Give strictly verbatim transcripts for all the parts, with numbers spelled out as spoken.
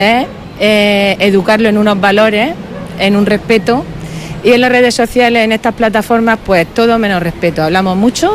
es eh, educarlo en unos valores, en un respeto, y en las redes sociales, en estas plataformas, pues todo menos respeto. Hablamos mucho,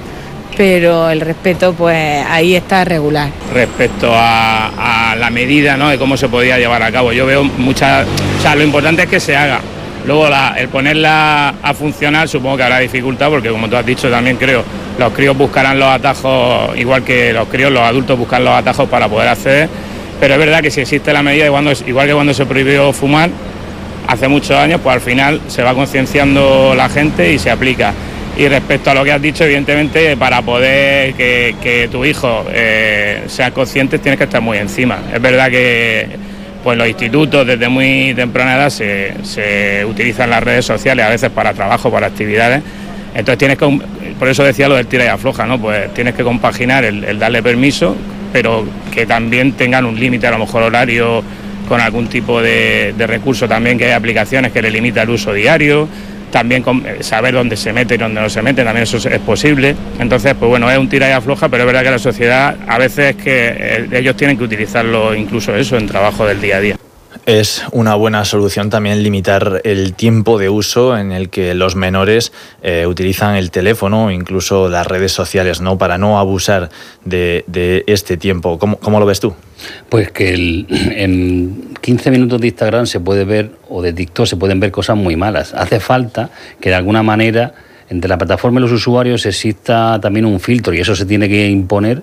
pero el respeto, pues ahí está regular. Respecto a, a la medida, ¿no?, de cómo se podía llevar a cabo, yo veo muchas, o sea, lo importante es que se haga. Luego la, el ponerla a funcionar supongo que habrá dificultad, porque como tú has dicho también creo, los críos buscarán los atajos, igual que los críos, los adultos buscan los atajos para poder acceder, pero es verdad que si existe la medida, cuando, igual que cuando se prohibió fumar hace muchos años, pues al final se va concienciando la gente y se aplica. Y respecto a lo que has dicho, evidentemente para poder que, que tu hijo eh, sea consciente tienes que estar muy encima. Es verdad que pues los institutos desde muy temprana edad se, se utilizan las redes sociales a veces para trabajo, para actividades, entonces tienes que, por eso decía lo del tira y afloja, ¿no? Pues tienes que compaginar el, el darle permiso, pero que también tengan un límite, a lo mejor horario, con algún tipo de, de recurso también, que hay aplicaciones que le limita el uso diario, también con, saber dónde se mete y dónde no se mete, también eso es posible. Entonces, pues bueno, es un tira y afloja, pero es verdad que la sociedad a veces es que eh, ellos tienen que utilizarlo incluso eso en trabajo del día a día. Es una buena solución también limitar el tiempo de uso en el que los menores eh, utilizan el teléfono o incluso las redes sociales, ¿no?, para no abusar de, de este tiempo. ¿Cómo, cómo lo ves tú? Pues que el, en quince minutos de Instagram se puede ver, o de TikTok se pueden ver cosas muy malas. Hace falta que de alguna manera entre la plataforma y los usuarios exista también un filtro, y eso se tiene que imponer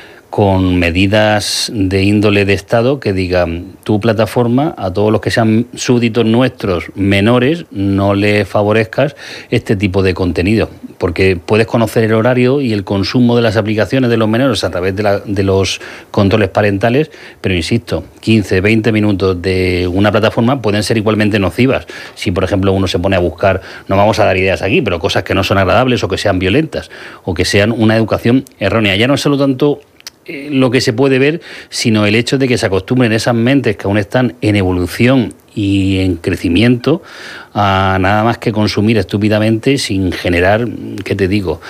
con medidas de índole de Estado que digan, tu plataforma, a todos los que sean súbditos nuestros menores, no les favorezcas este tipo de contenido, porque puedes conocer el horario y el consumo de las aplicaciones de los menores a través de, la, de los controles parentales, pero insisto, quince, veinte minutos de una plataforma pueden ser igualmente nocivas. Si, por ejemplo, uno se pone a buscar, no vamos a dar ideas aquí, pero cosas que no son agradables o que sean violentas o que sean una educación errónea. Ya no es solo tanto lo que se puede ver, sino el hecho de que se acostumbren esas mentes que aún están en evolución y en crecimiento a nada más que consumir estúpidamente sin generar, ¿qué te digo?,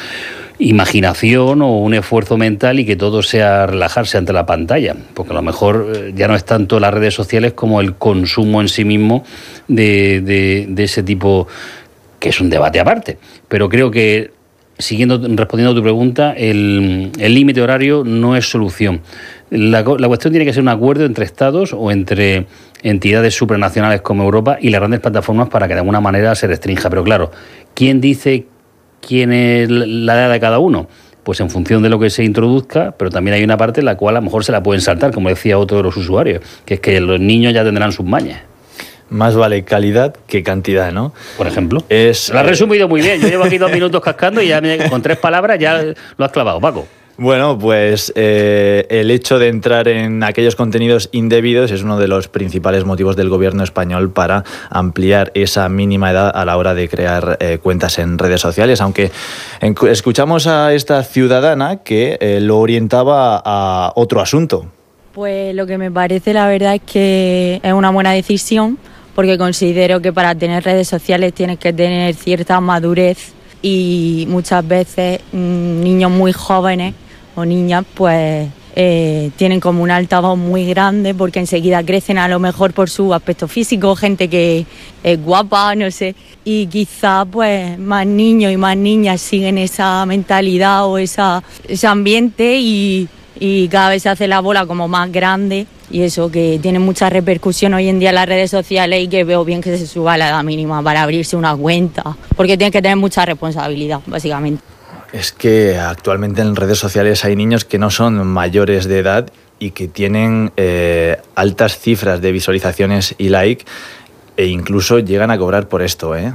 imaginación o un esfuerzo mental, y que todo sea relajarse ante la pantalla, porque a lo mejor ya no es tanto las redes sociales como el consumo en sí mismo de, de, de ese tipo, que es un debate aparte. Pero creo que, siguiendo respondiendo a tu pregunta, el límite horario no es solución. La, la cuestión tiene que ser un acuerdo entre Estados o entre entidades supranacionales como Europa y las grandes plataformas para que de alguna manera se restrinja. Pero claro, ¿quién dice quién es la edad de cada uno? Pues en función de lo que se introduzca, pero también hay una parte en la cual a lo mejor se la pueden saltar, como decía otro de los usuarios, que es que los niños ya tendrán sus mañas. Más vale calidad que cantidad, ¿no? Por ejemplo. Es, lo has resumido muy bien. Yo llevo aquí dos minutos cascando y ya me, con tres palabras ya lo has clavado, Paco. Bueno, pues eh, el hecho de entrar en aquellos contenidos indebidos es uno de los principales motivos del gobierno español para ampliar esa mínima edad a la hora de crear eh, cuentas en redes sociales, aunque en, escuchamos a esta ciudadana que eh, lo orientaba a otro asunto. Pues lo que me parece, la verdad, es que es una buena decisión, porque considero que para tener redes sociales tienes que tener cierta madurez, y muchas veces mmm, niños muy jóvenes o niñas pues eh, tienen como un altavoz muy grande, porque enseguida crecen a lo mejor por su aspecto físico, gente que es guapa, no sé, y quizá pues más niños y más niñas siguen esa mentalidad o esa, ese ambiente, y, y cada vez se hace la bola como más grande. Y eso, que tiene mucha repercusión hoy en día en las redes sociales, y que veo bien que se suba la edad mínima para abrirse una cuenta, porque tienes que tener mucha responsabilidad, básicamente. Es que actualmente en redes sociales hay niños que no son mayores de edad y que tienen eh, altas cifras de visualizaciones y like, e incluso llegan a cobrar por esto, ¿eh?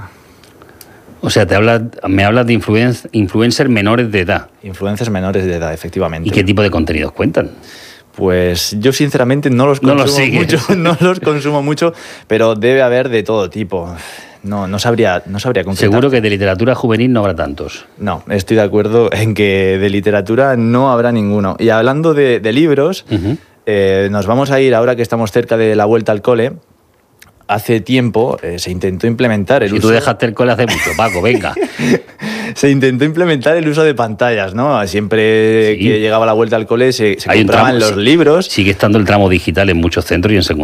O sea, te hablas, me hablas de influen- influencers menores de edad. Influencers menores de edad, efectivamente. ¿Y qué tipo de contenidos cuentan? Pues yo sinceramente no los consumo no los mucho, no los consumo mucho, pero debe haber de todo tipo. No, no sabría, no sabría concretar. Seguro que de literatura juvenil no habrá tantos. No, estoy de acuerdo en que de literatura no habrá ninguno. Y hablando de, de libros, uh-huh. eh, nos vamos a ir, ahora que estamos cerca de la vuelta al cole, hace tiempo eh, se intentó implementar el si uso... tú dejaste el cole hace mucho, Paco, venga. Se intentó implementar el uso de pantallas, ¿no? Siempre sí. que llegaba la vuelta al cole se, se compraban tramo, los sí. libros. Sigue estando el tramo digital en muchos centros y en secundarios.